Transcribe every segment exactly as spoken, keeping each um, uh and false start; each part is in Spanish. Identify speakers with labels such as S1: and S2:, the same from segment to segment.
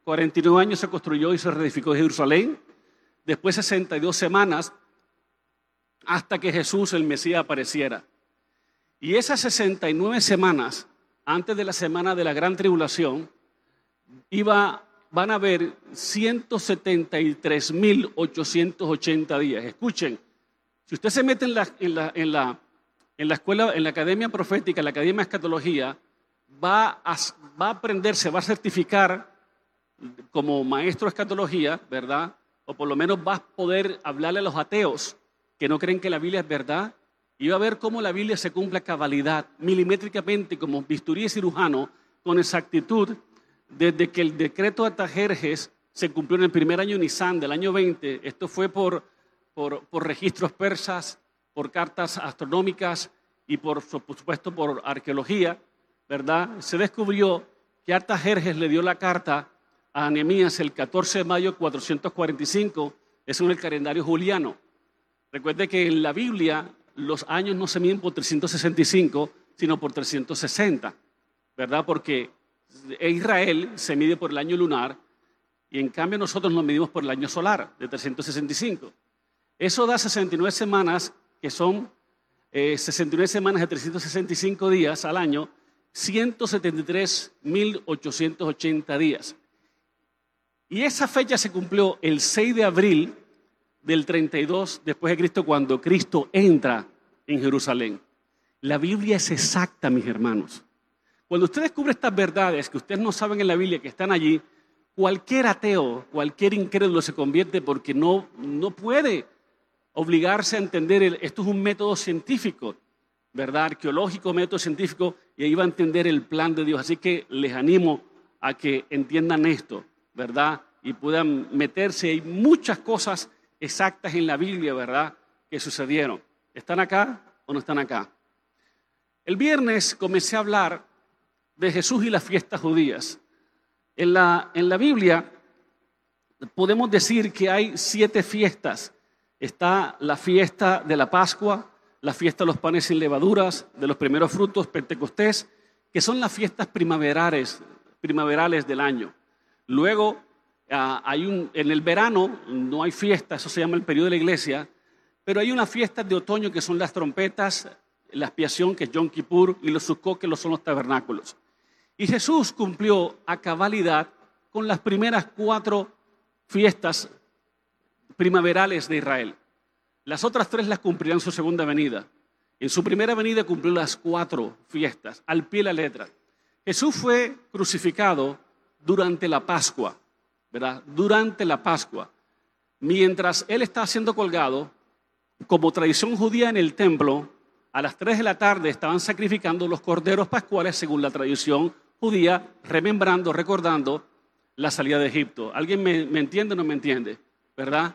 S1: cuarenta y nueve años se construyó y se reedificó Jerusalén. Después sesenta y dos semanas hasta que Jesús, el Mesías, apareciera. Y esas sesenta y nueve semanas, antes de la semana de la gran tribulación, iba, van a haber ciento setenta y tres mil ochocientos ochenta días. Escuchen, si usted se mete en la, en la, en la, en la escuela, en la academia profética, en la academia de escatología, va a, va a aprender, se va a certificar como maestro de escatología, ¿verdad? O por lo menos va a poder hablarle a los ateos que no creen que la Biblia es verdad, y va a ver cómo la Biblia se cumple a cabalidad, milimétricamente, como bisturí de cirujano, con exactitud, desde que el decreto de Artajerjes se cumplió en el primer año Nisan del año veinte. Esto fue por, por, por registros persas, por cartas astronómicas y por, por supuesto por arqueología, ¿verdad? Se descubrió que Artajerjes le dio la carta a Nehemías el catorce de mayo de cuatrocientos cuarenta y cinco, es en el calendario juliano. Recuerde que en la Biblia los años no se miden por trescientos sesenta y cinco, sino por trescientos sesenta, ¿verdad? Porque Israel se mide por el año lunar y en cambio nosotros nos medimos por el año solar de trescientos sesenta y cinco. Eso da sesenta y nueve semanas, que son eh, sesenta y nueve semanas de trescientos sesenta y cinco días al año, ciento setenta y tres mil ochocientos ochenta días. Y esa fecha se cumplió el seis de abril del treinta y dos después de Cristo, cuando Cristo entra en Jerusalén. La Biblia es exacta, mis hermanos. Cuando usted descubre estas verdades que ustedes no saben en la Biblia, que están allí, cualquier ateo, cualquier incrédulo se convierte, porque no, no puede obligarse a entender, el, esto es un método científico, ¿verdad? Arqueológico, método científico, y ahí va a entender el plan de Dios. Así que les animo a que entiendan esto, ¿verdad? Y puedan meterse. Hay muchas cosas exactas en la Biblia, ¿verdad?, que sucedieron. ¿Están acá o no están acá? El viernes comencé a hablar de Jesús y las fiestas judías. En la, en la Biblia podemos decir que hay siete fiestas. Está la fiesta de la Pascua, la fiesta de los panes sin levaduras, de los primeros frutos, Pentecostés, que son las fiestas primaverales, primaverales del año. Luego, Uh, hay un, en el verano no hay fiesta, eso se llama el periodo de la iglesia, pero hay unas fiestas de otoño que son las trompetas, la expiación, que es Yom Kippur, y los Sukkot, que son los tabernáculos. Y Jesús cumplió a cabalidad con las primeras cuatro fiestas primaverales de Israel. Las otras tres las cumplirá en su segunda venida. En su primera venida cumplió las cuatro fiestas, al pie de la letra. Jesús fue crucificado durante la Pascua, ¿verdad? Durante la Pascua. Mientras él estaba siendo colgado, como tradición judía en el templo, a las tres de la tarde estaban sacrificando los corderos pascuales según la tradición judía, remembrando, recordando la salida de Egipto. ¿Alguien me, me entiende o no me entiende? ¿Verdad?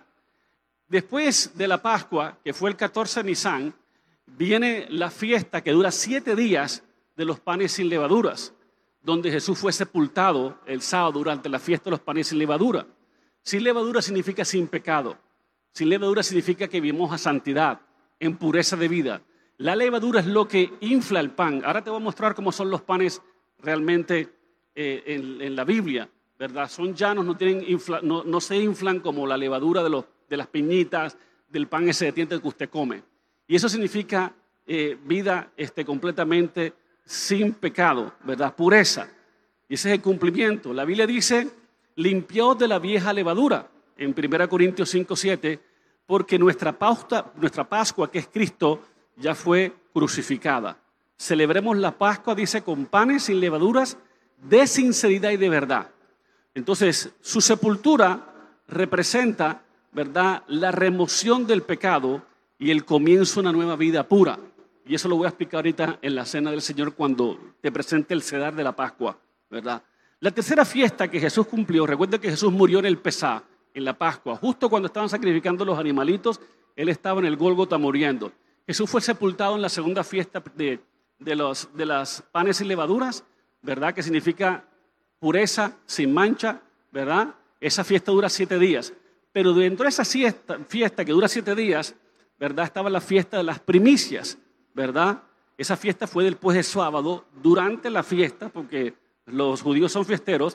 S1: Después de la Pascua, que fue el catorce de Nisan, viene la fiesta que dura siete días de los panes sin levaduras, donde Jesús fue sepultado el sábado durante la fiesta de los panes sin levadura. Sin levadura significa sin pecado. Sin levadura significa que vivimos a santidad, en pureza de vida. La levadura es lo que infla el pan. Ahora te voy a mostrar cómo son los panes realmente eh, en, en la Biblia, ¿verdad? Son llanos, no, tienen infla, no, no se inflan como la levadura de, los, de las piñitas, del pan ese de dientes que usted come. Y eso significa eh, vida este, completamente sin pecado, ¿verdad? Pureza. Y ese es el cumplimiento. La Biblia dice, limpiaos de la vieja levadura, en primera Corintios cinco, siete, porque nuestra, pauta, nuestra Pascua, que es Cristo, ya fue crucificada. Celebremos la Pascua, dice, con panes sin levaduras, de sinceridad y de verdad. Entonces, su sepultura representa, ¿verdad?, la remoción del pecado y el comienzo de una nueva vida pura. Y eso lo voy a explicar ahorita en la cena del Señor cuando te presente el cedar de la Pascua, ¿verdad? La tercera fiesta que Jesús cumplió, recuerda que Jesús murió en el Pesá, en la Pascua. Justo cuando estaban sacrificando los animalitos, Él estaba en el Gólgota muriendo. Jesús fue sepultado en la segunda fiesta de, de, los, de las panes sin levaduras, ¿verdad? Que significa pureza, sin mancha, ¿verdad? Esa fiesta dura siete días. Pero dentro de esa fiesta, fiesta que dura siete días, ¿verdad?, estaba la fiesta de las primicias, ¿verdad? Esa fiesta fue después del sábado, durante la fiesta, porque los judíos son fiesteros,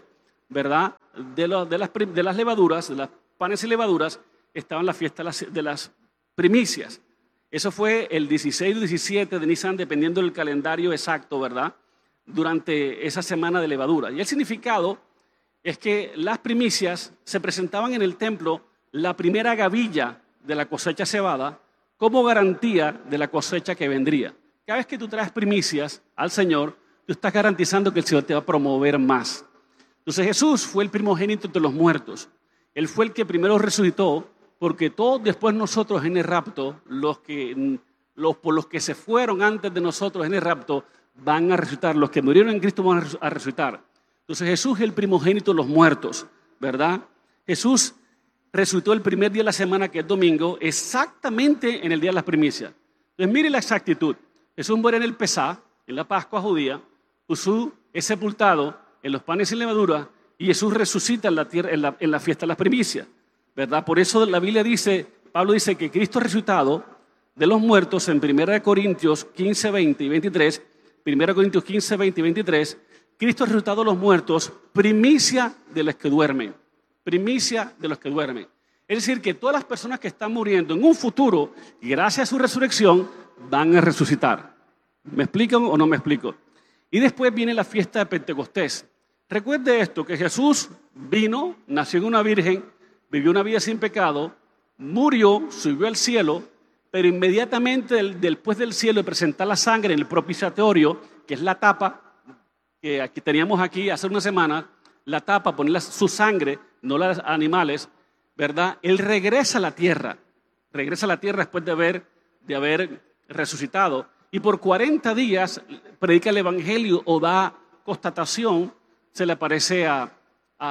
S1: ¿verdad? De, lo, de, las, de las levaduras, de las panes y levaduras, estaban la fiesta de las, de las primicias. Eso fue el dieciséis o diecisiete de Nisan, dependiendo del calendario exacto, ¿verdad? Durante esa semana de levadura. Y el significado es que las primicias se presentaban en el templo, la primera gavilla de la cosecha cebada, como garantía de la cosecha que vendría. Cada vez que tú traes primicias al Señor, tú estás garantizando que el Señor te va a promover más. Entonces Jesús fue el primogénito de los muertos. Él fue el que primero resucitó, porque todos después nosotros en el rapto, los que, los, por los que se fueron antes de nosotros en el rapto, van a resucitar. Los que murieron en Cristo van a resucitar. Entonces Jesús es el primogénito de los muertos, ¿verdad? Jesús resucitó el primer día de la semana, que es domingo, exactamente en el día de las primicias. Entonces mire la exactitud. Jesús muere en el Pesá, en la Pascua judía. Jesús es sepultado en los panes sin levadura y Jesús resucita en la, tierra, en la, en la fiesta de las primicias, ¿verdad? Por eso la Biblia dice, Pablo dice que Cristo resucitado de los muertos en primera Corintios quince, veinte y veintitrés, primera Corintios quince, veinte y veintitrés, Cristo resucitado de los muertos, primicia de los que duermen, primicia de los que duermen. Es decir, que todas las personas que están muriendo en un futuro, gracias a su resurrección, van a resucitar. ¿Me explican o no me explico? Y después viene la fiesta de Pentecostés. Recuerde esto, que Jesús vino, nació en una virgen, vivió una vida sin pecado, murió, subió al cielo, pero inmediatamente del, después del cielo de presentar la sangre en el propiciatorio, que es la tapa, que aquí teníamos aquí hace una semana, la tapa, poner su sangre, no las animales, ¿verdad? Él regresa a la tierra, regresa a la tierra después de haber, de haber resucitado, y por cuarenta días predica el evangelio o da constatación, se le aparece a, a,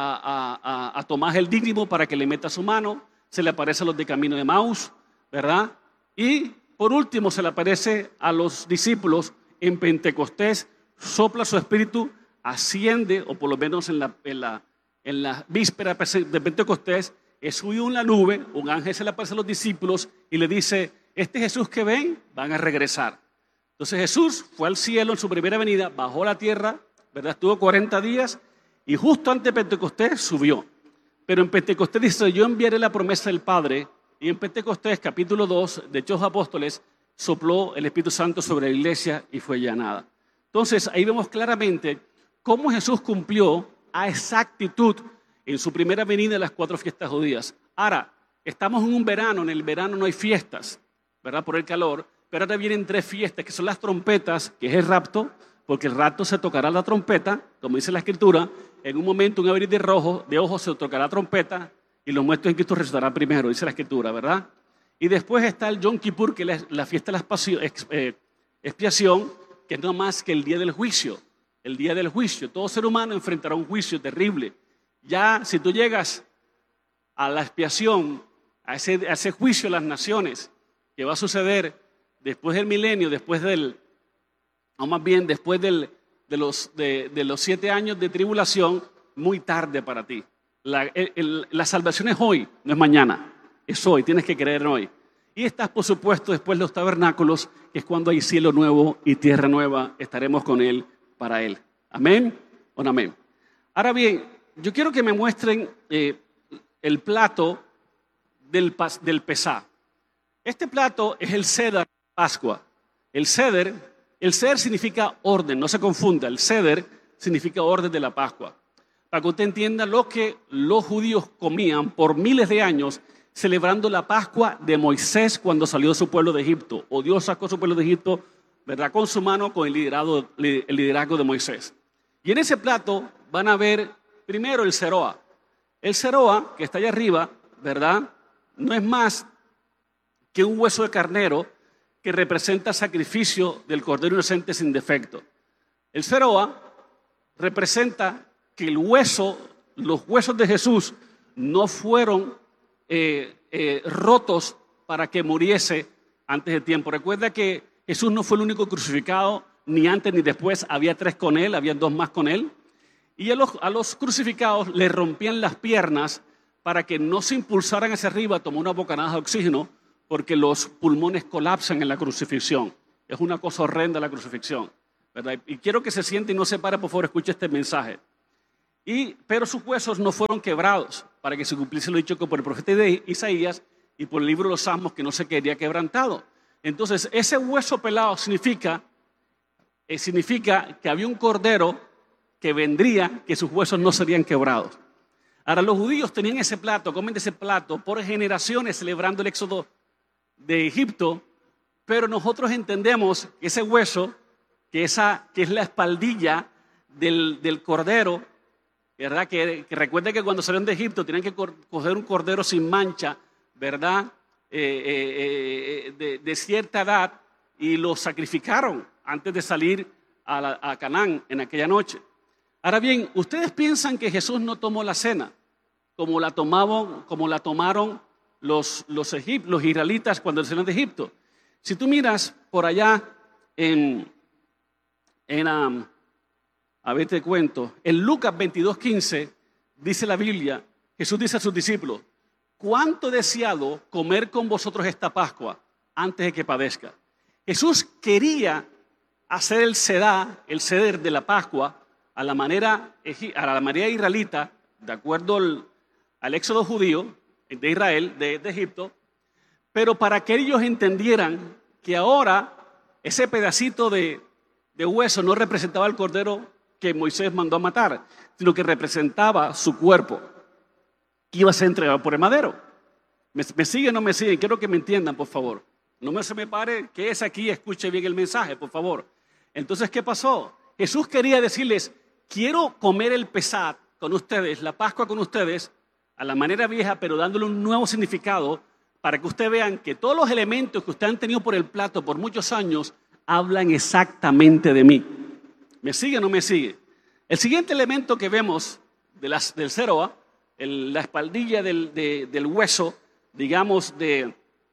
S1: a, a Tomás el Dídimo para que le meta su mano, se le aparece a los de Camino de Maús, ¿verdad? Y por último se le aparece a los discípulos en Pentecostés, sopla su espíritu, asciende, o por lo menos en la, en la, en la víspera de Pentecostés, es subido en la nube, un ángel se le aparece a los discípulos y le dice, este Jesús que ven, van a regresar. Entonces Jesús fue al cielo en su primera venida, bajó a la tierra, ¿verdad? Estuvo cuarenta días y justo antes de Pentecostés subió. Pero en Pentecostés dice, yo enviaré la promesa del Padre, y en Pentecostés, capítulo dos de Hechos Apóstoles, sopló el Espíritu Santo sobre la iglesia y fue llenada. Entonces ahí vemos claramente cómo Jesús cumplió a exactitud en su primera venida de las cuatro fiestas judías. Ahora, estamos en un verano, en el verano no hay fiestas, ¿verdad? Por el calor, pero ahora vienen tres fiestas que son las trompetas, que es el rapto, porque el rapto se tocará la trompeta, como dice la Escritura, en un momento, un abrir de, rojo, de ojos se tocará la trompeta y los muertos en Cristo resucitarán primero, dice la Escritura, ¿verdad? Y después está el Yom Kippur, que es la fiesta de la expiación, que no más que el día del juicio, el día del juicio. Todo ser humano enfrentará un juicio terrible. Ya si tú llegas a la expiación, a ese, a ese juicio de las naciones, que va a suceder después del milenio, después del, o más bien después del, de, los, de, de los siete años de tribulación, muy tarde para ti. La, el, el, la salvación es hoy, no es mañana, es hoy, tienes que creer en hoy. Y estás, por supuesto, después de los tabernáculos, que es cuando hay cielo nuevo y tierra nueva, estaremos con Él para Él. ¿Amén o no amén? Ahora bien, yo quiero que me muestren eh, el plato del, del Pesá. Este plato es el Seder de Pascua. El Seder, el Seder significa orden, no se confunda. El Seder significa orden de la Pascua. Para que usted entienda lo que los judíos comían por miles de años, celebrando la Pascua de Moisés cuando salió de su pueblo de Egipto. O Dios sacó su pueblo de Egipto, ¿verdad? Con su mano, con el liderazgo, el liderazgo de Moisés. Y en ese plato van a ver primero el Seroa. El Seroa, que está allá arriba, ¿verdad? No es más que un hueso de carnero que representa sacrificio del Cordero Inocente sin defecto. El Seroa representa que el hueso, los huesos de Jesús no fueron eh, eh, rotos para que muriese antes de tiempo. Recuerda que Jesús no fue el único crucificado, ni antes ni después, había tres con él, había dos más con él. Y a los, a los crucificados les rompían las piernas para que no se impulsaran hacia arriba, tomó una bocanada de oxígeno, porque los pulmones colapsan en la crucifixión. Es una cosa horrenda la crucifixión, ¿verdad? Y quiero que se siente y no se pare, por favor, escuche este mensaje. y, pero sus huesos no fueron quebrados, para que se cumpliese lo dicho por el profeta de Isaías y por el libro de los Salmos, que no se quería quebrantado. Entonces, ese hueso pelado significa, eh, significa que había un cordero que vendría, que sus huesos no serían quebrados. Ahora, los judíos tenían ese plato, comen de ese plato por generaciones celebrando el éxodo de Egipto, pero nosotros entendemos que ese hueso, que, esa, que es la espaldilla del, del cordero, ¿verdad? Que, que recuerden que cuando salieron de Egipto tenían que coger un cordero sin mancha, ¿verdad? Eh, eh, eh, de, de cierta edad, y lo sacrificaron antes de salir a, la, a Canaán en aquella noche. Ahora bien, ¿ustedes piensan que Jesús no tomó la cena como la tomaban, como la tomaron los, los, egip, los israelitas cuando salieron de Egipto? Si tú miras por allá en, en um, a ver te cuento, en Lucas veintidós quince dice la Biblia, Jesús dice a sus discípulos: ¿cuánto he deseado comer con vosotros esta Pascua antes de que padezca? Jesús quería hacer el sedá, el ceder de la Pascua a la manera, a la manera israelita, de acuerdo al, al éxodo judío de Israel, de, de Egipto, pero para que ellos entendieran que ahora ese pedacito de, de hueso no representaba el cordero que Moisés mandó a matar, sino que representaba su cuerpo, que iba a ser entregado por el madero. ¿Me, me siguen o no me siguen? Quiero que me entiendan, por favor. No me se me pare, que es aquí, escuche bien el mensaje, por favor. Entonces, ¿qué pasó? Jesús quería decirles: quiero comer el pesad con ustedes, la Pascua con ustedes, a la manera vieja, pero dándole un nuevo significado, para que ustedes vean que todos los elementos que ustedes han tenido por el plato por muchos años hablan exactamente de mí. ¿Me sigue o no me sigue? El siguiente elemento que vemos de las, del ceroa, el, la espaldilla del, de, del hueso, digamos, de,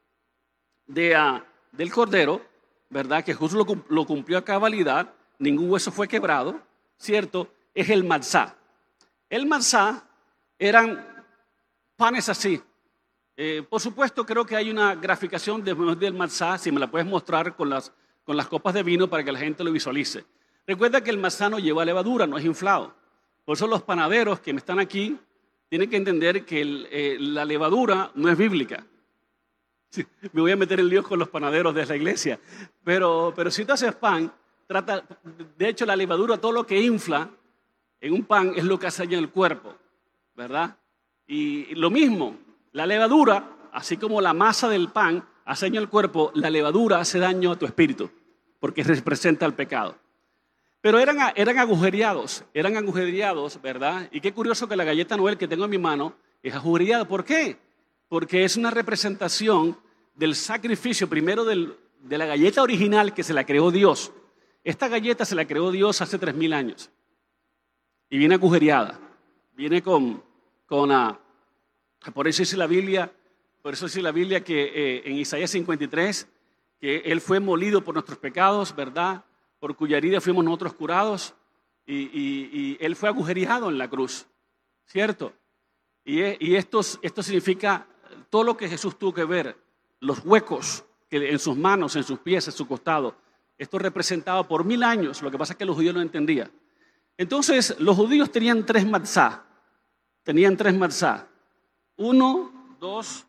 S1: de, uh, del cordero, ¿verdad? Que Jesús lo, lo cumplió a cabalidad, ningún hueso fue quebrado, ¿cierto? Es el matzá. El matzá eran panes así. Eh, por supuesto, creo que hay una graficación de, del matzá, si me la puedes mostrar con las, con las copas de vino para que la gente lo visualice. Recuerda que el matzá no lleva levadura, no es inflado. Por eso los panaderos que están aquí tienen que entender que el, eh, la levadura no es bíblica. Sí, me voy a meter en líos con los panaderos de la iglesia. Pero, pero si tú haces pan, trata, de hecho la levadura, todo lo que infla en un pan es lo que hace daño en el cuerpo, ¿verdad? Y lo mismo, la levadura, así como la masa del pan hace daño al cuerpo, la levadura hace daño a tu espíritu, porque representa el pecado. Pero eran, eran agujereados, eran agujereados, ¿verdad? Y qué curioso que la galleta Noel que tengo en mi mano es agujereada. ¿Por qué? Porque es una representación del sacrificio, primero del, de la galleta original que se la creó Dios. Esta galleta se la creó Dios hace tres mil años. Y viene agujereada, viene con, con uh, por eso dice la Biblia, por eso dice la Biblia que eh, en Isaías cincuenta y tres, que Él fue molido por nuestros pecados, ¿verdad? Por cuya herida fuimos nosotros curados, y, y, y Él fue agujereado en la cruz, ¿cierto? Y, y esto, esto significa todo lo que Jesús tuvo que ver, los huecos que en sus manos, en sus pies, en su costado. Esto representaba por mil años, lo que pasa es que los judíos no entendían. Entonces, los judíos tenían tres matzá, tenían tres matzá, uno, dos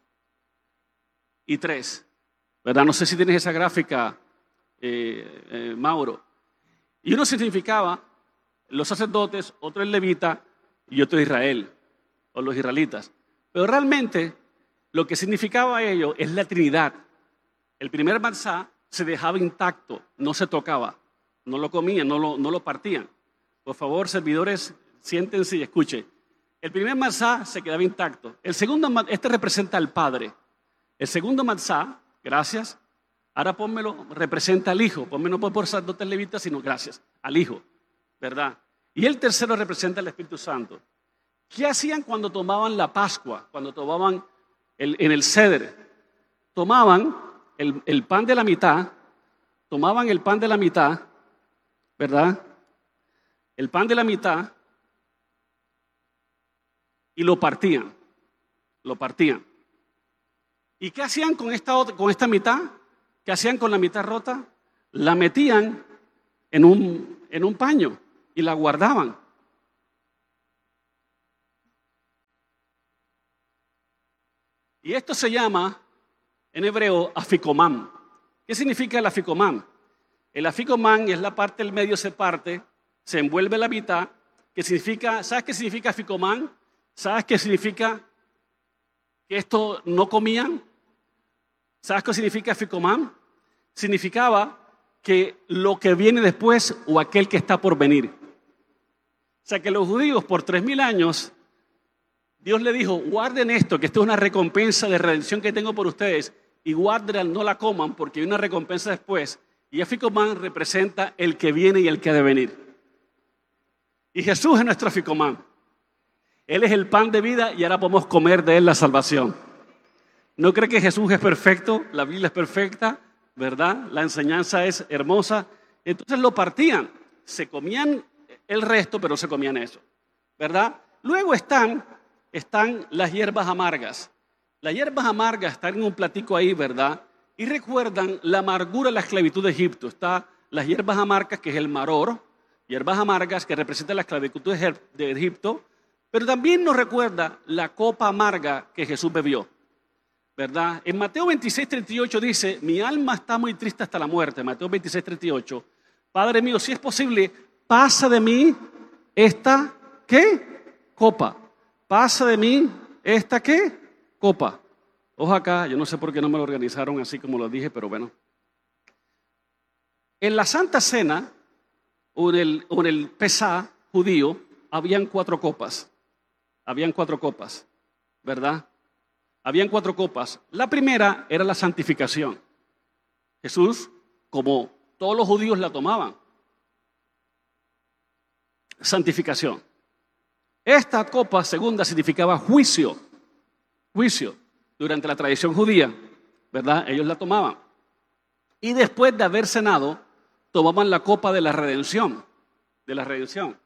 S1: y tres, ¿verdad? No sé si tienes esa gráfica, eh, eh, Mauro. Y uno significaba los sacerdotes, otro el levita y otro Israel, o los israelitas. Pero realmente lo que significaba ello es la Trinidad. El primer matzá se dejaba intacto, no se tocaba, no lo comían, no lo, no lo partían. Por favor, servidores, siéntense y escuchen. El primer matzá se quedaba intacto. El segundo, este representa al Padre. El segundo matzá, gracias, ahora pónmelo, representa al Hijo. Pónmelo no por sacerdotes levitas, sino gracias, al Hijo, ¿verdad? Y el tercero representa al Espíritu Santo. ¿Qué hacían cuando tomaban la Pascua? Cuando tomaban el, en el ceder. Tomaban el, el pan de la mitad, tomaban el pan de la mitad, ¿verdad? El pan de la mitad y lo partían, lo partían. ¿Y qué hacían con esta, otra, con esta mitad? ¿Qué hacían con la mitad rota? La metían en un, en un paño y la guardaban. Y esto se llama, en hebreo, aficomán. ¿Qué significa el aficomán? El aficomán es la parte del medio, se parte, se envuelve la mitad, que significa, ¿sabes qué significa aficomán? ¿Sabes qué significa que esto no comían? ¿Sabes qué significa aficomán? Significaba que lo que viene después o aquel que está por venir. O sea que los judíos por tres mil años, Dios le dijo, guarden esto, que esto es una recompensa de redención que tengo por ustedes, y guárdenla, no la coman, porque hay una recompensa después. Y aficomán representa el que viene y el que ha de venir. Y Jesús es nuestro aficomán. Él es el pan de vida y ahora podemos comer de él la salvación. ¿No cree que Jesús es perfecto? La Biblia es perfecta, ¿verdad? La enseñanza es hermosa. Entonces lo partían, se comían el resto, pero se comían eso, ¿verdad? Luego están, están las hierbas amargas. Las hierbas amargas están en un platico ahí, ¿verdad? Y recuerdan la amargura de la esclavitud de Egipto. Está las hierbas amargas, que es el maror, hierbas amargas que representan la esclavitud de Egipto, pero también nos recuerda la copa amarga que Jesús bebió, ¿verdad? En Mateo veintiséis, treinta y ocho dice, mi alma está muy triste hasta la muerte. Mateo veintiséis, treinta y ocho. Padre mío, si es posible, pasa de mí esta, ¿qué? Copa. Pasa de mí esta, ¿qué? Copa. Ojo acá, yo no sé por qué no me lo organizaron así como lo dije, pero bueno. En la Santa Cena, o en el, o en el Pesá judío, habían cuatro copas. Habían cuatro copas, ¿verdad? Habían cuatro copas. La primera era la santificación. Jesús, como todos los judíos la tomaban. Santificación. Esta copa segunda significaba juicio. Juicio. Durante la tradición judía, ¿verdad? Ellos la tomaban. Y después de haber cenado, tomaban la copa de la redención. De la redención.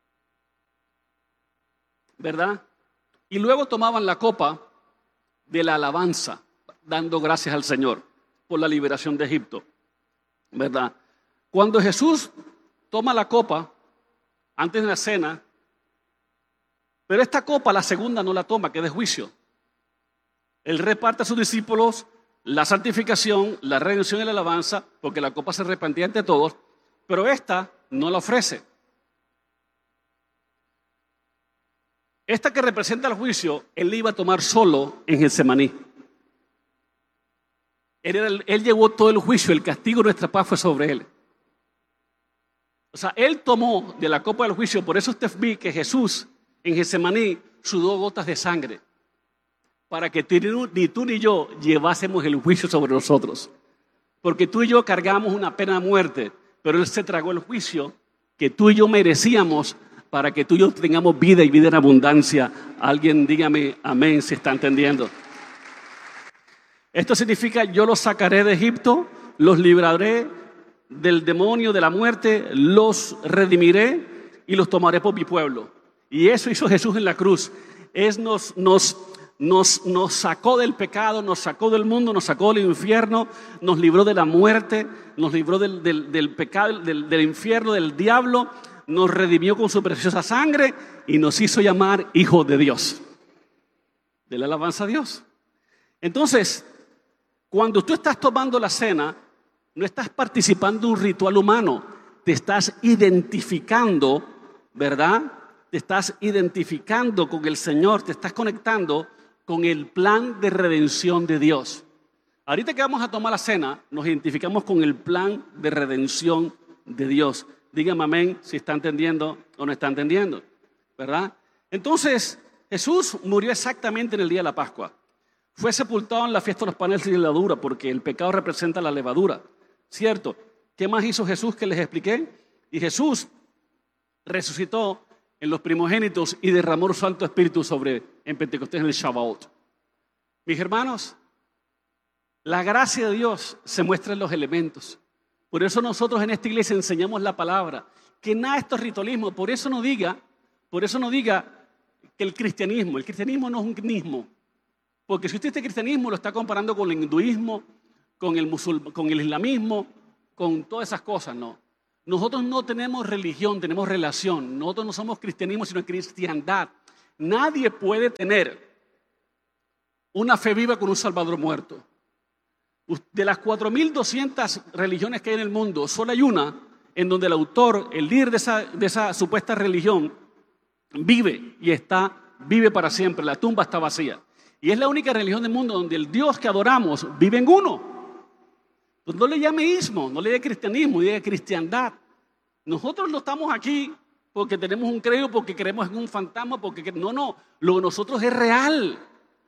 S1: ¿Verdad? Y luego tomaban la copa de la alabanza, dando gracias al Señor por la liberación de Egipto, ¿verdad? Cuando Jesús toma la copa antes de la cena, pero esta copa, la segunda, no la toma, que es de juicio. Él reparte a sus discípulos la santificación, la redención y la alabanza, porque la copa se repartía entre todos, pero esta no la ofrece. Esta que representa el juicio, él iba a tomar solo en Getsemaní. Él, era el, él llevó todo el juicio, el castigo de nuestra paz fue sobre él. O sea, él tomó de la copa del juicio, por eso usted ve que Jesús en Getsemaní sudó gotas de sangre, para que tú, ni tú ni yo llevásemos el juicio sobre nosotros. Porque tú y yo cargamos una pena de muerte, pero él se tragó el juicio que tú y yo merecíamos, para que tú y yo tengamos vida y vida en abundancia. Alguien dígame amén si está entendiendo. Esto significa yo los sacaré de Egipto, los libraré del demonio, de la muerte, los redimiré y los tomaré por mi pueblo. Y eso hizo Jesús en la cruz. Es nos, nos, nos, nos sacó del pecado, nos sacó del mundo, nos sacó del infierno, nos libró de la muerte, nos libró del, del, del pecado, del, del infierno, del diablo. Nos redimió con su preciosa sangre y nos hizo llamar hijos de Dios. De la alabanza a Dios. Entonces, cuando tú estás tomando la cena, no estás participando de un ritual humano, te estás identificando, ¿verdad? Te estás identificando con el Señor, te estás conectando con el plan de redención de Dios. Ahorita que vamos a tomar la cena, nos identificamos con el plan de redención de Dios. Dígame amén si está entendiendo o no está entendiendo, ¿verdad? Entonces, Jesús murió exactamente en el día de la Pascua. Fue sepultado en la fiesta de los panes y levadura, porque el pecado representa la levadura, ¿cierto? ¿Qué más hizo Jesús que les expliqué? Y Jesús resucitó en los primogénitos y derramó su Santo Espíritu sobre en Pentecostés en el Shabbat. Mis hermanos, la gracia de Dios se muestra en los elementos. Por eso nosotros en esta iglesia enseñamos la palabra, que nada de esto es ritualismo. Por eso no diga, por eso no diga que el cristianismo, el cristianismo no es un ismo, porque si usted este cristianismo lo está comparando con el hinduismo, con el musul, con el islamismo, con todas esas cosas, no. Nosotros no tenemos religión, tenemos relación. Nosotros no somos cristianismo, sino cristiandad. Nadie puede tener una fe viva con un Salvador muerto. De las cuatro mil doscientas religiones que hay en el mundo, solo hay una en donde el autor, el líder de esa, de esa supuesta religión, vive y está, vive para siempre. La tumba está vacía. Y es la única religión del mundo donde el Dios que adoramos vive en uno. Pues no le llame ismo, no le dé cristianismo, le dé cristiandad. Nosotros no estamos aquí porque tenemos un credo, porque creemos en un fantasma, porque no, no, lo de nosotros es real.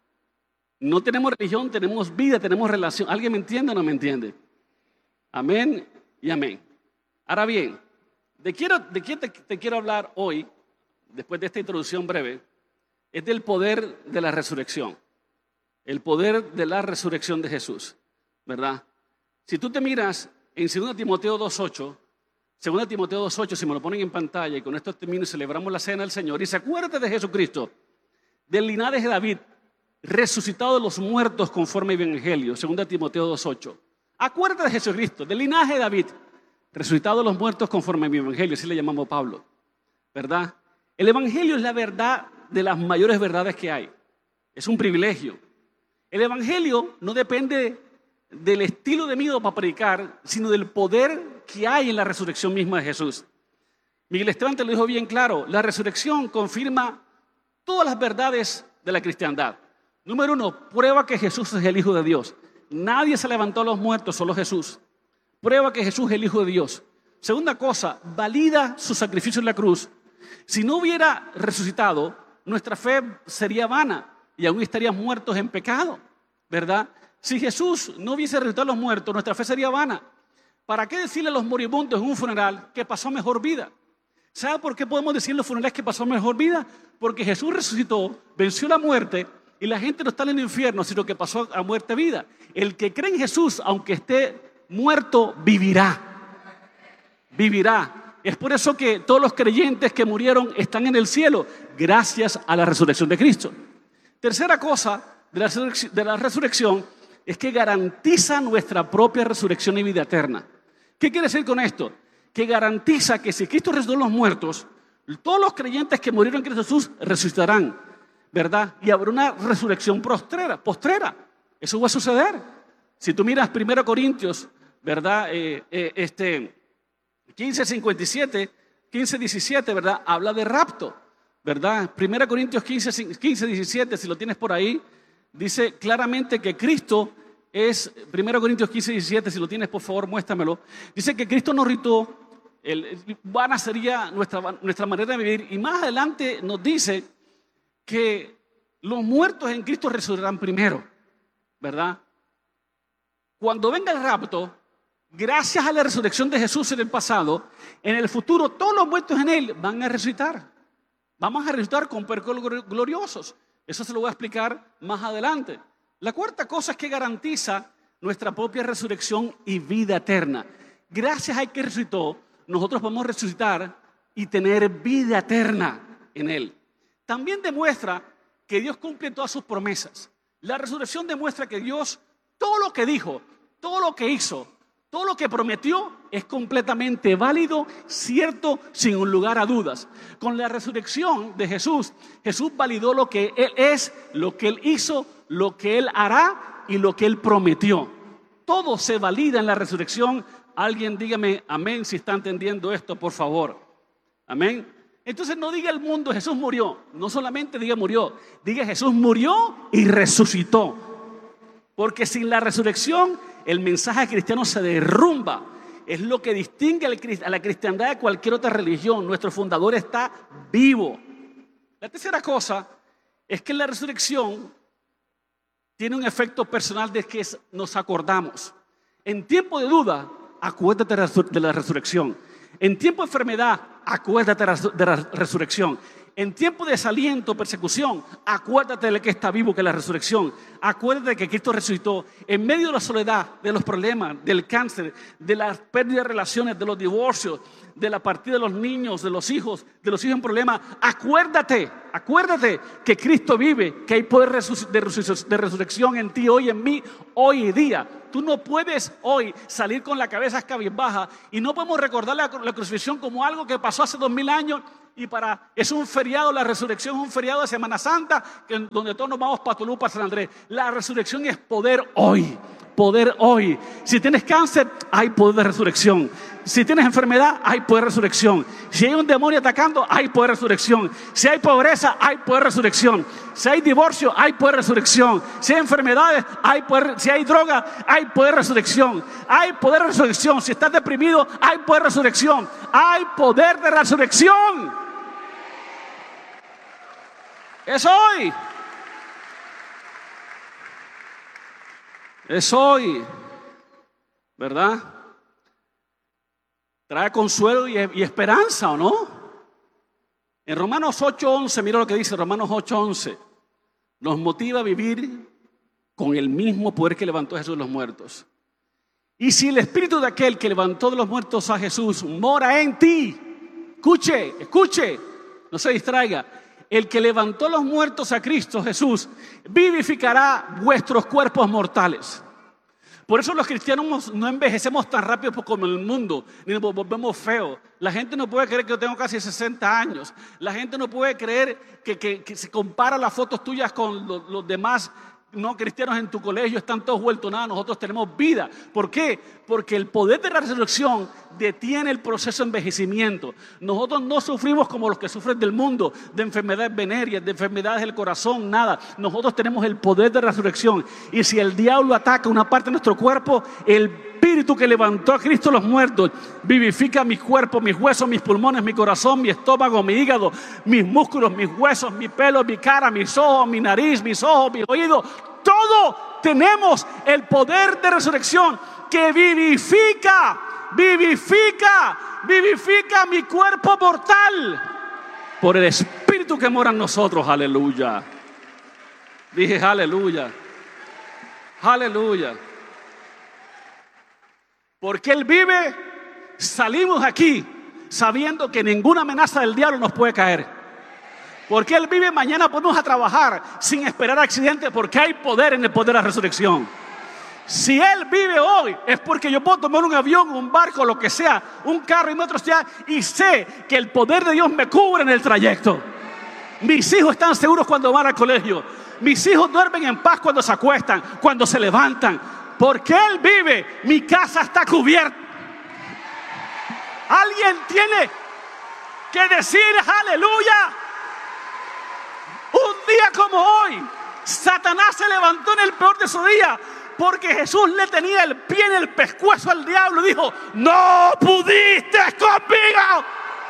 S1: No tenemos religión, tenemos vida, tenemos relación. ¿Alguien me entiende o no me entiende? Amén y amén. Ahora bien, ¿de, quiero, de qué te, te quiero hablar hoy, después de esta introducción breve? Es del poder de la resurrección. El poder de la resurrección de Jesús, ¿verdad? Si tú te miras en segunda Timoteo dos ocho, segunda Timoteo dos ocho, si me lo ponen en pantalla, y con esto termino y celebramos la cena del Señor, y se acuérdate de Jesucristo, del linaje de David, resucitado de los muertos conforme al Evangelio, segunda Timoteo dos ocho. Acuérdate de Jesucristo, del linaje de David, resucitado de los muertos conforme al Evangelio, así le llamamos Pablo, ¿verdad? El Evangelio es la verdad de las mayores verdades que hay. Es un privilegio. El Evangelio no depende del estilo de vida para predicar, sino del poder que hay en la resurrección misma de Jesús. Miguel Esteban te lo dijo bien claro, la resurrección confirma todas las verdades de la cristiandad. Número uno, prueba que Jesús es el Hijo de Dios. Nadie se levantó a los muertos, solo Jesús. Prueba que Jesús es el Hijo de Dios. Segunda cosa, valida su sacrificio en la cruz. Si no hubiera resucitado, nuestra fe sería vana y aún estaríamos muertos en pecado, ¿verdad? Si Jesús no hubiese resucitado a los muertos, nuestra fe sería vana. ¿Para qué decirle a los moribundos en un funeral que pasó mejor vida? ¿Sabe por qué podemos decir en los funerales que pasó mejor vida? Porque Jesús resucitó, venció la muerte y la gente no está en el infierno, sino que pasó a muerte vida. El que cree en Jesús, aunque esté muerto, vivirá. Vivirá. Es por eso que todos los creyentes que murieron están en el cielo, gracias a la resurrección de Cristo. Tercera cosa de la resurrección, de la resurrección es que garantiza nuestra propia resurrección y vida eterna. ¿Qué quiere decir con esto? Que garantiza que si Cristo resucitó a los muertos, todos los creyentes que murieron en Cristo Jesús resucitarán, ¿verdad? Y habrá una resurrección postrera, postrera. Eso va a suceder. Si tú miras primera Corintios, ¿verdad? Eh, eh, este, quince cincuenta y siete, quince diecisiete, ¿verdad? Habla de rapto, ¿verdad? primera Corintios quince diecisiete, si lo tienes por ahí, dice claramente que Cristo es, primera Corintios quince diecisiete, si lo tienes por favor muéstramelo, dice que Cristo nos ritó, el, vana sería nuestra, nuestra manera de vivir, y más adelante nos dice que los muertos en Cristo resucitarán primero, ¿verdad? Cuando venga el rapto, gracias a la resurrección de Jesús en el pasado, en el futuro todos los muertos en Él van a resucitar. Vamos a resucitar con cuerpos gloriosos. Eso se lo voy a explicar más adelante. La cuarta cosa es que garantiza nuestra propia resurrección y vida eterna. Gracias a que resucitó, nosotros vamos a resucitar y tener vida eterna en Él. También demuestra que Dios cumple todas sus promesas. La resurrección demuestra que Dios, todo lo que dijo, todo lo que hizo, todo lo que prometió es completamente válido, cierto, sin un lugar a dudas. Con la resurrección de Jesús, Jesús validó lo que Él es, lo que Él hizo, lo que Él hará y lo que Él prometió. Todo se valida en la resurrección. Alguien dígame amén si está entendiendo esto, por favor. Amén. Entonces no diga el mundo Jesús murió. No solamente diga murió, diga Jesús murió y resucitó. Porque sin la resurrección el mensaje cristiano se derrumba. Es lo que distingue a la cristiandad de cualquier otra religión. Nuestro fundador está vivo. La tercera cosa es que la resurrección tiene un efecto personal de que nos acordamos. En tiempo de duda, acuérdate de la resurrección. En tiempo de enfermedad, acuérdate de la resurrección. En tiempo de desaliento, persecución, acuérdate de que está vivo, que es la resurrección. Acuérdate de que Cristo resucitó. En medio de la soledad, de los problemas, del cáncer, de las pérdidas de relaciones, de los divorcios, de la partida de los niños, de los hijos, de los hijos en problemas, acuérdate, acuérdate que Cristo vive, que hay poder de resurrección en ti hoy, en mí, hoy día. Tú no puedes hoy salir con la cabeza cabizbaja y no podemos recordar la, la crucifixión como algo que pasó hace dos mil años y para, es un feriado, la resurrección es un feriado de Semana Santa que, donde todos nos vamos para Tolú, para San Andrés. La resurrección es poder hoy. Poder hoy. Si tienes cáncer, hay poder de resurrección. Si tienes enfermedad, hay poder de resurrección. Si hay un demonio atacando, hay poder de resurrección. Si hay pobreza, hay poder de resurrección. Si hay divorcio, hay poder de resurrección. Si hay enfermedades, hay poder. Si hay droga, hay poder de resurrección. Hay poder de resurrección. Si estás deprimido, hay poder de resurrección. Hay poder de resurrección. Es hoy. Es hoy, ¿verdad? Trae consuelo y, y esperanza, ¿o no? En Romanos ocho once, mira lo que dice Romanos ocho once. Nos motiva a vivir con el mismo poder que levantó a Jesús de los muertos. Y si el espíritu de aquel que levantó de los muertos a Jesús mora en ti, escuche, escuche, no se distraiga. El que levantó los muertos a Cristo Jesús vivificará vuestros cuerpos mortales. Por eso los cristianos no envejecemos tan rápido como el mundo, ni nos volvemos feos. La gente no puede creer que yo tengo casi sesenta años. La gente no puede creer que, que, que se compara las fotos tuyas con los, los demás no cristianos en tu colegio, están todos vueltos nada, nosotros tenemos vida. ¿Por qué? Porque el poder de la resurrección detiene el proceso de envejecimiento. Nosotros no sufrimos como los que sufren del mundo, de enfermedades venéreas, de enfermedades del corazón, nada. Nosotros tenemos el poder de la resurrección. Y si el diablo ataca una parte de nuestro cuerpo, el espíritu que levantó a Cristo los muertos vivifica mi cuerpo, mis huesos, mis pulmones, mi corazón, mi estómago, mi hígado, mis músculos, mis huesos, mi pelo, mi cara, mis ojos, mi nariz, mis ojos, mis oídos. Todo tenemos el poder de resurrección que vivifica, vivifica, vivifica mi cuerpo mortal por el espíritu que mora en nosotros. Aleluya. Dije aleluya. Aleluya. Porque Él vive, salimos aquí sabiendo que ninguna amenaza del diablo nos puede caer. Porque Él vive, mañana podemos a trabajar sin esperar accidentes, porque hay poder en el poder de la resurrección. Si Él vive hoy, es porque yo puedo tomar un avión, un barco, lo que sea, un carro y me otro sea, y sé que el poder de Dios me cubre en el trayecto. Mis hijos están seguros cuando van al colegio. Mis hijos duermen en paz cuando se acuestan, cuando se levantan. Porque Él vive, mi casa está cubierta. Alguien tiene que decir aleluya. Un día como hoy, Satanás se levantó en el peor de su día, porque Jesús le tenía el pie en el pescuezo al diablo y dijo: no pudiste conmigo.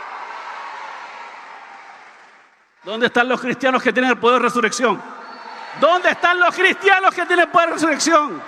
S1: ¿Dónde están los cristianos que tienen el poder de resurrección? ¿Dónde están los cristianos que tienen el poder de resurrección?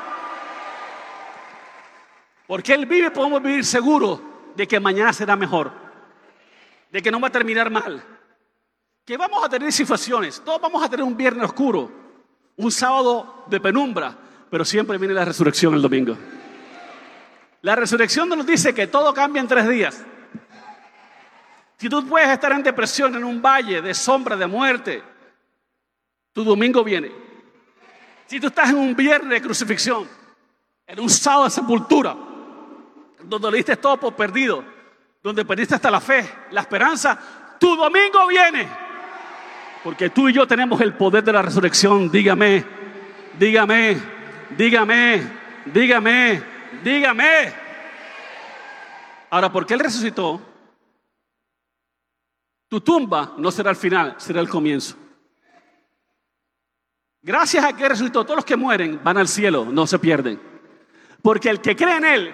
S1: Porque Él vive, podemos vivir seguros de que mañana será mejor, de que no va a terminar mal, que vamos a tener situaciones, todos vamos a tener un viernes oscuro, un sábado de penumbra, pero siempre viene la resurrección el domingo. La resurrección nos dice que todo cambia en tres días. Si tú puedes estar en depresión, en un valle de sombra, de muerte, tu domingo viene. Si tú estás en un viernes de crucifixión, en un sábado de sepultura, donde le diste todo por perdido, donde perdiste hasta la fe, la esperanza, tu domingo viene. Porque tú y yo tenemos el poder de la resurrección. Dígame, dígame, dígame, dígame, dígame. Ahora, ¿por qué Él resucitó? Tu tumba no será el final, será el comienzo. Gracias a que resucitó, todos los que mueren van al cielo, no se pierden. Porque el que cree en Él,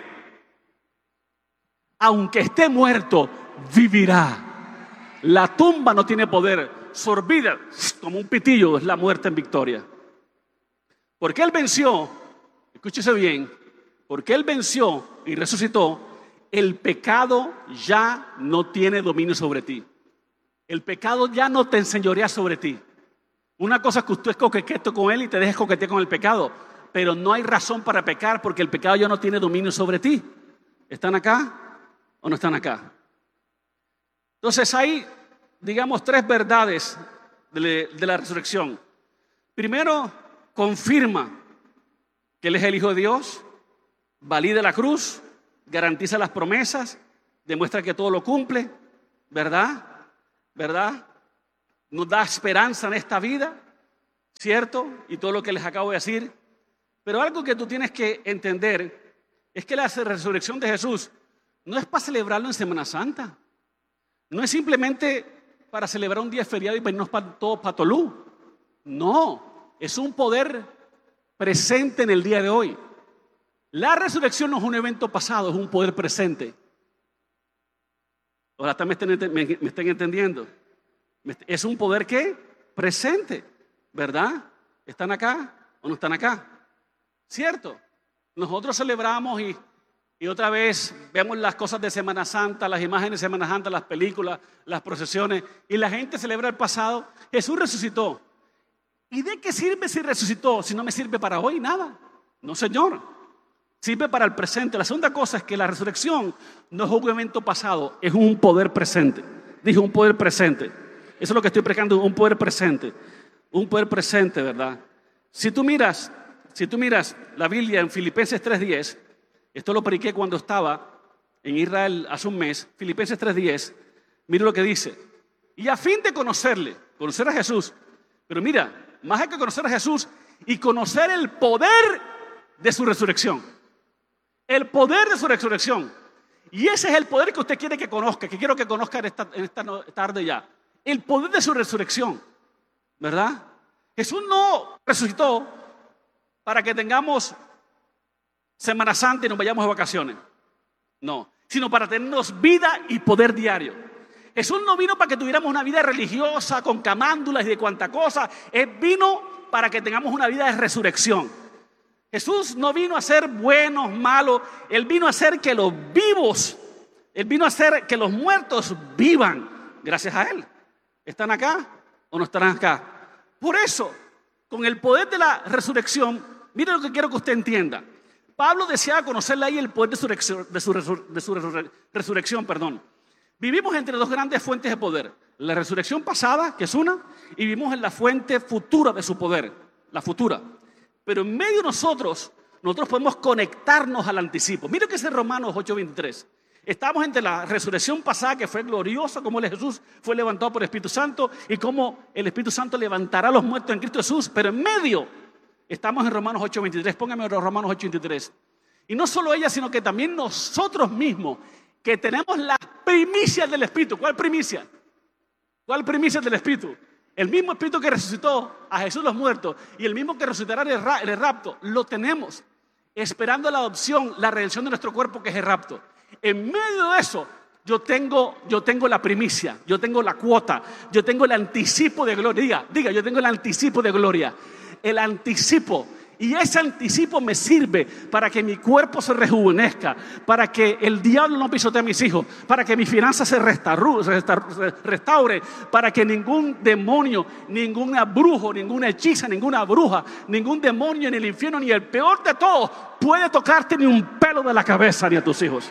S1: aunque esté muerto, vivirá. La tumba no tiene poder. Sorbida como un pitillo es la muerte en victoria. Porque Él venció, escúchese bien, porque Él venció y resucitó, el pecado ya no tiene dominio sobre ti. El pecado ya no te enseñorea sobre ti. Una cosa es que usted es coqueto con Él y te dejes coquetear con el pecado, pero no hay razón para pecar porque el pecado ya no tiene dominio sobre ti. ¿Están acá o no están acá? Entonces hay, digamos, tres verdades de, de la resurrección. Primero, confirma que Él es el Hijo de Dios, valida la cruz, garantiza las promesas, demuestra que todo lo cumple, ¿verdad? ¿Verdad? Nos da esperanza en esta vida, ¿cierto? Y todo lo que les acabo de decir. Pero algo que tú tienes que entender es que la resurrección de Jesús no es para celebrarlo en Semana Santa. No es simplemente para celebrar un día feriado y venirnos para, todos para Tolú. No, es un poder presente en el día de hoy. La resurrección no es un evento pasado, es un poder presente. Ahora también me están, me, me están entendiendo. Es un poder ¿qué? Presente, ¿verdad? ¿Están acá o no están acá? ¿Cierto? Nosotros celebramos y, y otra vez vemos las cosas de Semana Santa, las imágenes de Semana Santa, las películas, las procesiones, y la gente celebra el pasado. Jesús resucitó. ¿Y de qué sirve si resucitó? Si no me sirve para hoy, nada. No, Señor. Sirve para el presente. La segunda cosa es que la resurrección no es un evento pasado, es un poder presente. Dije un poder presente. Eso es lo que estoy predicando, un poder presente. Un poder presente, ¿verdad? Si tú miras, si tú miras la Biblia en Filipenses tres diez, esto lo prediqué cuando estaba en Israel hace un mes, Filipenses tres diez, mira lo que dice. Y a fin de conocerle, conocer a Jesús, pero mira, más hay que conocer a Jesús y conocer el poder de su resurrección. El poder de su resurrección. Y ese es el poder que usted quiere que conozca, que quiero que conozca en esta, en esta tarde ya. El poder de su resurrección, ¿verdad? Jesús no resucitó para que tengamos Semana Santa y nos vayamos de vacaciones. No, sino para tenernos vida y poder diario. Jesús no vino para que tuviéramos una vida religiosa con camándulas y de cuanta cosa. Él vino para que tengamos una vida de resurrección. Jesús no vino a ser buenos, malos. Él vino a hacer que los vivos, Él vino a hacer que los muertos vivan. Gracias a Él. ¿Están acá o no estarán acá? Por eso, con el poder de la resurrección, mire lo que quiero que usted entienda. Pablo deseaba conocerle ahí el poder de su, resur- de su, resur- de su resur- resurrección. Perdón. Vivimos entre dos grandes fuentes de poder. La resurrección pasada, que es una, y vivimos en la fuente futura de su poder, la futura. Pero en medio de nosotros, nosotros podemos conectarnos al anticipo. Mire lo que dice Romanos ocho veintitrés. Estamos entre la resurrección pasada, que fue gloriosa, como el Jesús fue levantado por el Espíritu Santo, y cómo el Espíritu Santo levantará a los muertos en Cristo Jesús. Pero en medio, estamos en Romanos ocho veintitrés. Póngame Romanos ocho veintitrés. Y no solo ella, sino que también nosotros mismos, que tenemos las primicias del Espíritu. ¿Cuál primicia? ¿Cuál primicia del Espíritu? El mismo Espíritu que resucitó a Jesús los muertos y el mismo que resucitará en el, ra- en el rapto, lo tenemos, esperando la adopción, la redención de nuestro cuerpo, que es el rapto. En medio de eso, yo tengo, yo tengo la primicia, yo tengo la cuota, yo tengo el anticipo de gloria. Diga, diga, yo tengo el anticipo de gloria. El anticipo. Y ese anticipo me sirve para que mi cuerpo se rejuvenezca, para que el diablo no pisotee a mis hijos, para que mi finanza se restaure, para que ningún demonio, ninguna brujo, ninguna hechiza, ninguna bruja, ningún demonio en el infierno, ni el peor de todos, puede tocarte ni un pelo de la cabeza ni a tus hijos.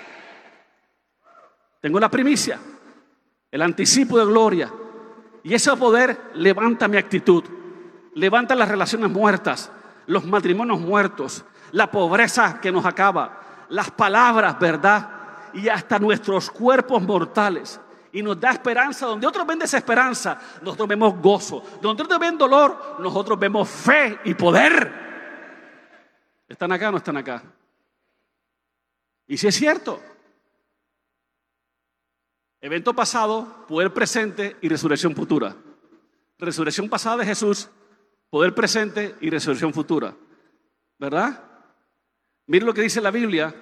S1: Tengo la primicia, el anticipo de gloria, y ese poder levanta mi actitud, levanta las relaciones muertas, los matrimonios muertos, la pobreza que nos acaba, las palabras, ¿verdad? Y hasta nuestros cuerpos mortales. Y nos da esperanza. Donde otros ven desesperanza, nosotros vemos gozo. Donde otros ven dolor, nosotros vemos fe y poder. ¿Están acá o no están acá? Y si es cierto. Evento pasado, poder presente y resurrección futura. Resurrección pasada de Jesús, poder presente y resurrección futura, ¿verdad? Mire lo que dice la Biblia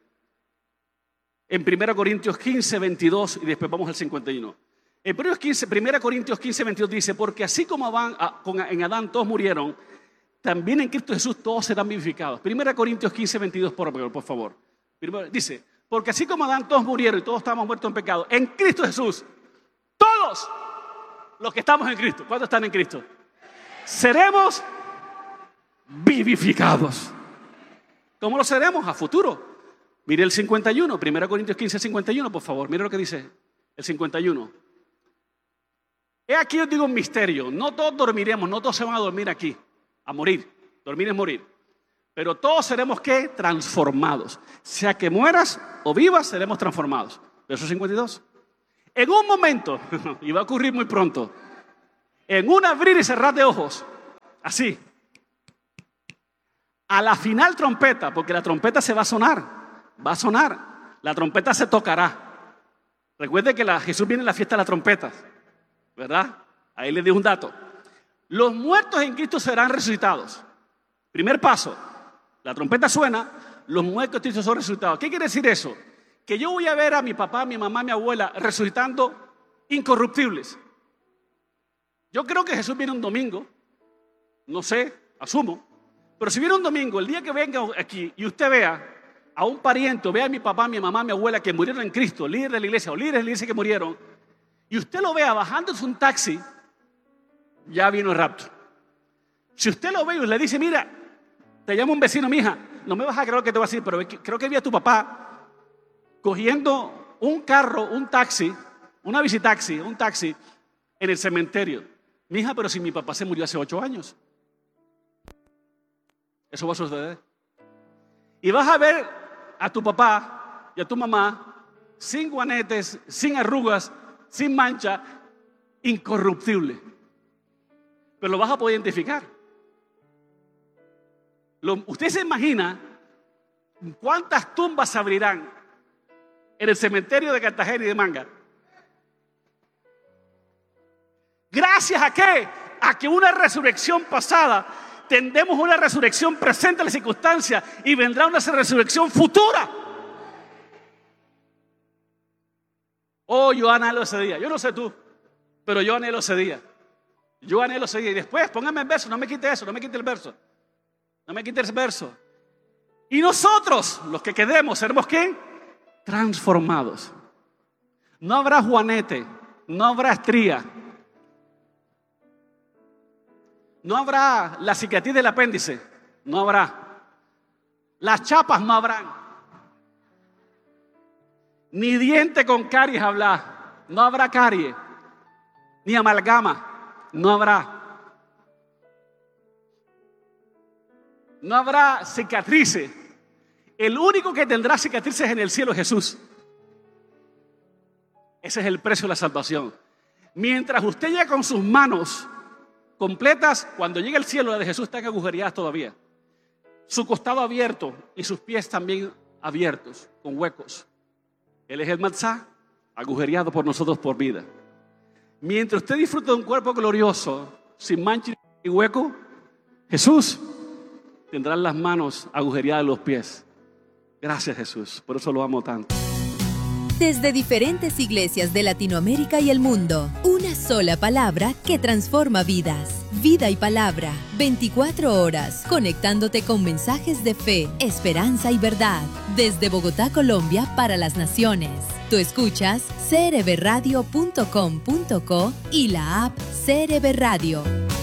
S1: en primera Corintios quince, veintidós y después vamos al cincuenta y uno. En primera Corintios quince, veintidós dice, porque así como Adán, en Adán todos murieron, también en Cristo Jesús todos serán vivificados. primera Corintios quince, veintidós, por, por favor. Primero, dice, porque así como Adán todos murieron y todos estábamos muertos en pecado, en Cristo Jesús, todos los que estamos en Cristo, ¿cuántos están en Cristo? Seremos vivificados. ¿Cómo lo seremos? A futuro. Mire el cincuenta y uno, primera Corintios quince, cincuenta y uno, por favor. Mire lo que dice el cincuenta y uno. He aquí os digo un misterio, no todos dormiremos, no todos se van a dormir aquí, a morir, dormir es morir. Pero todos seremos, ¿qué? Transformados. Sea que mueras o vivas, seremos transformados. Verso cincuenta y dos. En un momento, y va a ocurrir muy pronto, en un abrir y cerrar de ojos, así, a la final trompeta, porque la trompeta se va a sonar, va a sonar, la trompeta se tocará. Recuerde que la, Jesús viene en la fiesta de las trompetas, ¿verdad? Ahí les digo un dato. Los muertos en Cristo serán resucitados. Primer paso, la trompeta suena, los muertos en Cristo son resucitados. ¿Qué quiere decir eso? Que yo voy a ver a mi papá, mi mamá, mi abuela resucitando incorruptibles. Yo creo que Jesús viene un domingo, no sé, asumo, pero si viene un domingo, el día que venga aquí y usted vea a un pariente, o vea a mi papá, mi mamá, mi abuela que murieron en Cristo, líderes de la iglesia o líderes de la iglesia que murieron, y usted lo vea bajándose un taxi, ya vino el rapto. Si usted lo ve y le dice, mira, te llama un vecino, mija, no me vas a creer lo que te voy a decir, pero creo que vi a tu papá cogiendo un carro, un taxi, una visitaxi, un taxi en el cementerio. Mija, pero si mi papá se murió hace ocho años. Eso va a suceder. Y vas a ver a tu papá y a tu mamá sin guanetes, sin arrugas, sin mancha, incorruptible. Pero lo vas a poder identificar. Lo, usted se imagina cuántas tumbas se abrirán en el cementerio de Cartagena y de Manga. ¿Gracias a qué? A que una resurrección pasada tendremos una resurrección presente en la circunstancia y vendrá una resurrección futura. Oh, yo anhelo ese día. Yo no sé tú, pero yo anhelo ese día. Yo anhelo ese día. Y después, póngame el verso, no me quite eso, no me quite el verso. No me quite el verso. Y nosotros, los que quedemos, seremos ¿qué? Transformados. No habrá juanete, no habrá estría. No habrá la cicatriz del apéndice, no habrá. Las chapas no habrán. Ni diente con caries habrá, no habrá caries. Ni amalgama, no habrá. No habrá cicatrices. El único que tendrá cicatrices en el cielo es Jesús. Ese es el precio de la salvación. Mientras usted llega con sus manos completas, cuando llegue al cielo, la de Jesús están agujereadas todavía. Su costado abierto y sus pies también abiertos, con huecos. Él es el Matzá, agujereado por nosotros por vida. Mientras usted disfruta de un cuerpo glorioso, sin mancha y hueco, Jesús tendrá las manos agujereadas en los pies. Gracias, Jesús, por eso lo amo tanto.
S2: Desde diferentes iglesias de Latinoamérica y el mundo, una sola palabra que transforma vidas. Vida y Palabra, veinticuatro horas, conectándote con mensajes de fe, esperanza y verdad. Desde Bogotá, Colombia, para las naciones. Tú escuchas c r b radio punto com punto co y la app C R B Radio.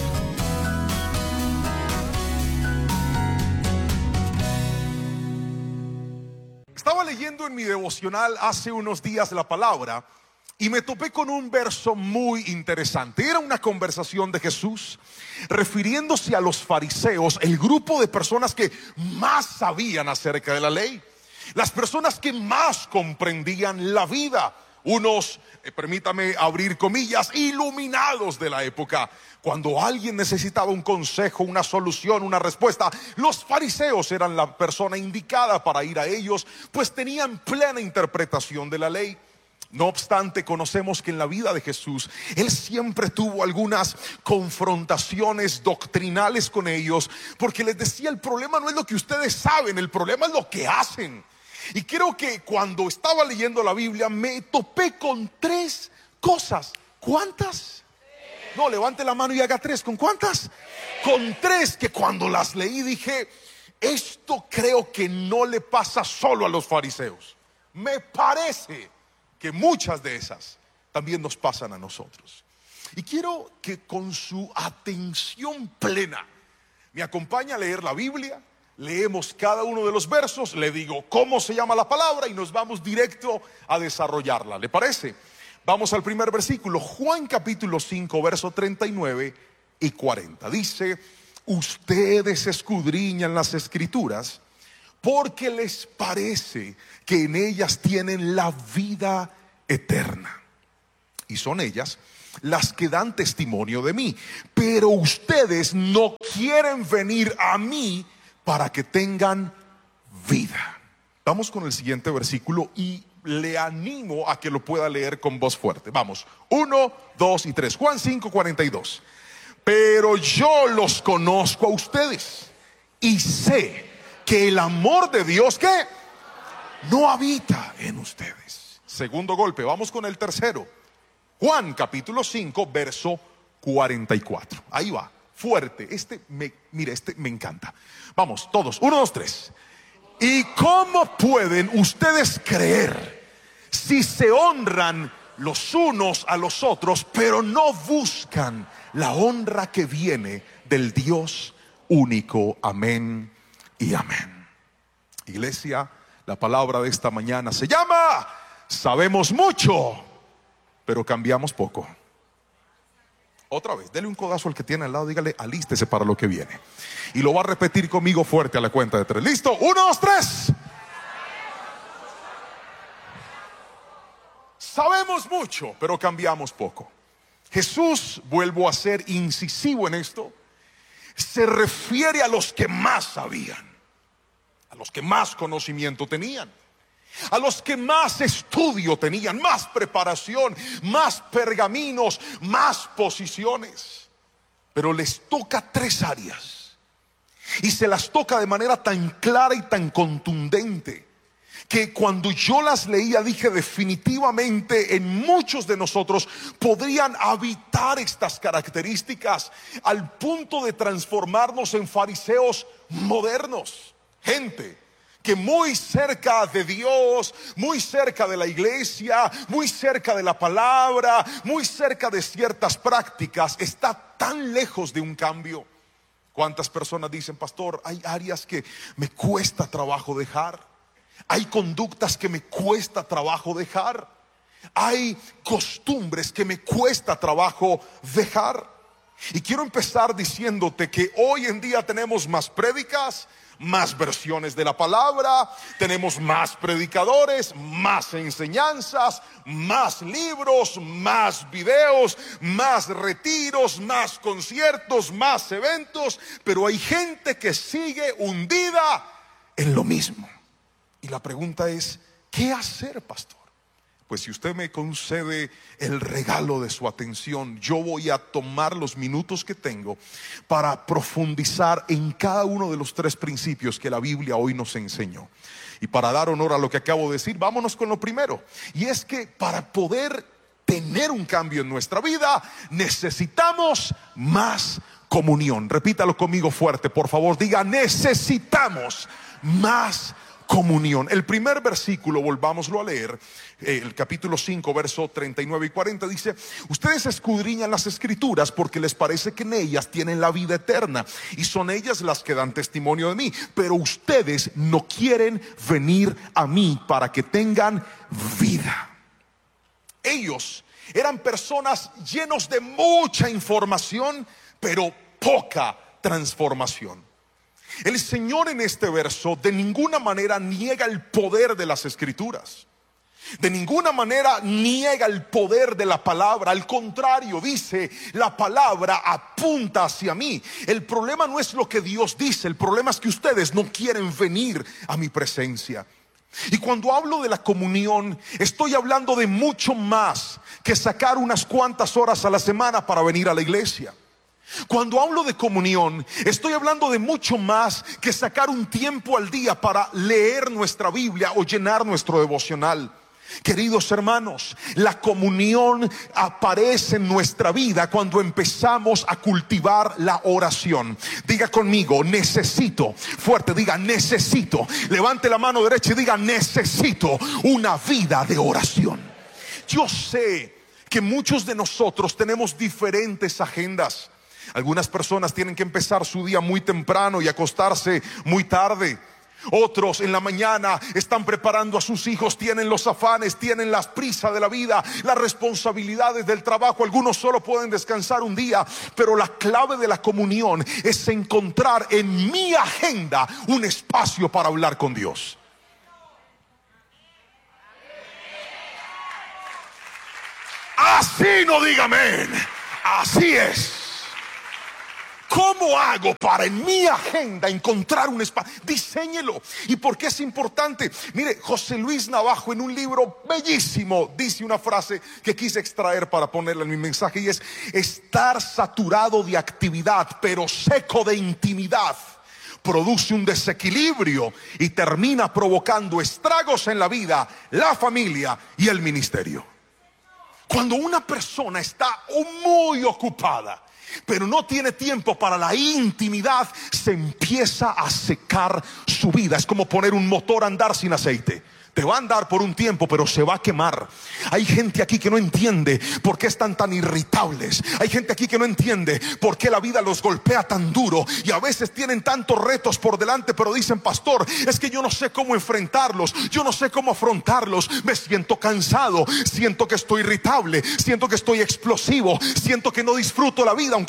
S3: Estaba leyendo en mi devocional hace unos días la palabra y me topé con un verso muy interesante. Era una conversación de Jesús refiriéndose a los fariseos, el grupo de personas que más sabían acerca de la ley, las personas que más comprendían la vida, unos, eh, permítame abrir comillas, iluminados de la época. Cuando alguien necesitaba un consejo, una solución, una respuesta, los fariseos eran la persona indicada para ir a ellos, pues tenían plena interpretación de la ley. No obstante, conocemos que en la vida de Jesús, Él siempre tuvo algunas confrontaciones doctrinales con ellos, porque les decía, el problema no es lo que ustedes saben, el problema es lo que hacen. Y creo que cuando estaba leyendo la Biblia me topé con tres cosas. ¿Cuántas? No, levante la mano y haga tres. ¿Con cuántas? Con tres que cuando las leí dije, esto creo que no le pasa solo a los fariseos. Me parece que muchas de esas también nos pasan a nosotros. Y quiero que con su atención plena me acompañe a leer la Biblia. Leemos cada uno de los versos, le digo cómo se llama la palabra y nos vamos directo a desarrollarla. ¿Le parece? Vamos al primer versículo, Juan capítulo cinco, verso treinta y nueve y cuarenta. Dice: ustedes escudriñan las escrituras porque les parece que en ellas tienen la vida eterna, y son ellas las que dan testimonio de mí. Pero ustedes no quieren venir a mí para que tengan vida. Vamos con el siguiente versículo y le animo a que lo pueda leer con voz fuerte. Vamos, uno, dos y tres. Juan cinco, cuarenta y dos. Pero yo los conozco a ustedes y sé que el amor de Dios, ¿qué? No habita en ustedes. Segundo golpe, vamos con el tercero. Juan capítulo cinco, verso cuarenta y cuatro. Ahí va, fuerte. Este, me, mire, este me encanta. Vamos, todos, uno, dos, tres. ¿Y cómo pueden ustedes creer si se honran los unos a los otros, pero no buscan la honra que viene del Dios único? Amén y amén. Iglesia, la palabra de esta mañana se llama: sabemos mucho, pero cambiamos poco. Otra vez, dele un codazo al que tiene al lado, dígale: alístese para lo que viene. Y lo va a repetir conmigo fuerte a la cuenta de tres. ¿Listo? Uno, dos, tres. Sabemos mucho, pero cambiamos poco. Jesús, vuelvo a ser incisivo en esto, se refiere a los que más sabían, a los que más conocimiento tenían, a los que más estudio tenían, más preparación, más pergaminos, más posiciones. Pero les toca tres áreas, y se las toca de manera tan clara y tan contundente, que cuando yo las leía dije: definitivamente en muchos de nosotros podrían habitar estas características, al punto de transformarnos en fariseos modernos. Gente que muy cerca de Dios, muy cerca de la iglesia, muy cerca de la palabra, muy cerca de ciertas prácticas, está tan lejos de un cambio. ¿Cuántas personas dicen: pastor, hay áreas que me cuesta trabajo dejar? Hay conductas que me cuesta trabajo dejar. Hay costumbres que me cuesta trabajo dejar. Y quiero empezar diciéndote que hoy en día tenemos más prédicas, más versiones de la palabra, tenemos más predicadores, más enseñanzas, más libros, más videos, más retiros, más conciertos, más eventos. Pero hay gente que sigue hundida en lo mismo. Y la pregunta es: ¿qué hacer, pastor? Pues si usted me concede el regalo de su atención, yo voy a tomar los minutos que tengo para profundizar en cada uno de los tres principios que la Biblia hoy nos enseñó. Y para dar honor a lo que acabo de decir, vámonos con lo primero. Y es que para poder tener un cambio en nuestra vida, necesitamos más comunión. Repítalo conmigo fuerte, por favor. Diga: necesitamos más comunión. El primer versículo, volvámoslo a leer, el capítulo cinco, verso treinta y nueve y cuarenta, dice: ustedes escudriñan las escrituras porque les parece que en ellas tienen la vida eterna, y son ellas las que dan testimonio de mí. Pero ustedes no quieren venir a mí para que tengan vida. Ellos eran personas llenos de mucha información, pero poca transformación. El Señor en este verso de ninguna manera niega el poder de las escrituras, de ninguna manera niega el poder de la palabra. Al contrario, dice: la palabra apunta hacia mí. El problema no es lo que Dios dice, el problema es que ustedes no quieren venir a mi presencia. Y cuando hablo de la comunión, estoy hablando de mucho más que sacar unas cuantas horas a la semana para venir a la iglesia. Cuando hablo de comunión, estoy hablando de mucho más que sacar un tiempo al día para leer nuestra Biblia o llenar nuestro devocional. Queridos hermanos, la comunión aparece en nuestra vida cuando empezamos a cultivar la oración. Diga conmigo: necesito. Fuerte, diga: necesito. Levante la mano derecha y diga: necesito una vida de oración. Yo sé que muchos de nosotros tenemos diferentes agendas. Algunas personas tienen que empezar su día muy temprano y acostarse muy tarde. Otros en la mañana están preparando a sus hijos, tienen los afanes, tienen las prisas de la vida, las responsabilidades del trabajo. Algunos solo pueden descansar un día, pero la clave de la comunión es encontrar en mi agenda un espacio para hablar con Dios. Así no diga amén. Así es. ¿Cómo hago para en mi agenda encontrar un espacio? Diséñelo. ¿Y por qué es importante? Mire, José Luis Navajo en un libro bellísimo dice una frase que quise extraer para ponerla en mi mensaje, y es: estar saturado de actividad pero seco de intimidad produce un desequilibrio y termina provocando estragos en la vida, la familia y el ministerio. Cuando una persona está muy ocupada pero no tiene tiempo para la intimidad, se empieza a secar su vida. Es como poner un motor a andar sin aceite. Te va a andar por un tiempo, pero se va a quemar. Hay gente aquí que no entiende por qué están tan irritables. Hay gente aquí que no entiende por qué la vida los golpea tan duro. Y a veces tienen tantos retos por delante, pero dicen: pastor, es que yo no sé cómo enfrentarlos. Yo no sé cómo afrontarlos. Me siento cansado. Siento que estoy irritable. Siento que estoy explosivo. Siento que no disfruto la vida. Aunque